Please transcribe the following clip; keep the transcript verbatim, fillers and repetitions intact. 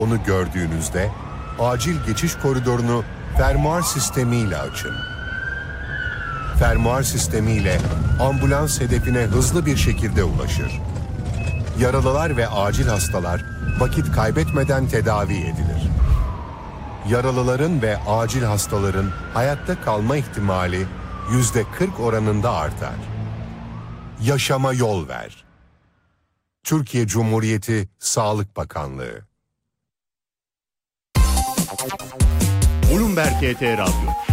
Onu gördüğünüzde acil geçiş koridorunu fermuar sistemiyle açın. Fermuar sistemiyle ambulans hedefine hızlı bir şekilde ulaşır. Yaralılar ve acil hastalar vakit kaybetmeden tedavi edilir. Yaralıların ve acil hastaların hayatta kalma ihtimali yüzde kırk oranında artar. Yaşama yol ver. Türkiye Cumhuriyeti Sağlık Bakanlığı. Bloomberg T T Radyo.